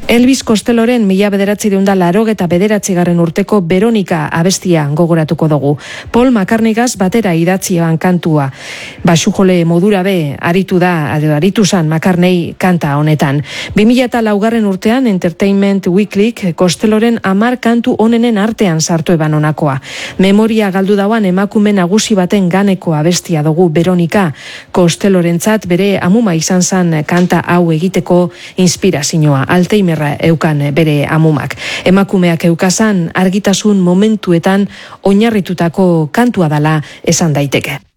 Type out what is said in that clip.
Elvis Costelloren 1989 urteko Veronica abestia gogoratuko dugu. Paul McCartneygaz batera idatzioan kantua. Basujole modura be aritu zan McCartney kanta honetan. 2004 urtean Entertainment Weeklyk Costelloren 10 kantu onenen artean sartu eban honakoa. Memoria galdu dauan emakume nagusi baten ganeko abestia dugu Veronica. Costellorentzat bere amuma izan zan kanta hau egiteko inspirazioa. Alzheimerra eukan bere amumak. Emakumeak eukazan argitasun momentuetan oinarritutako kantua dala esan daiteke.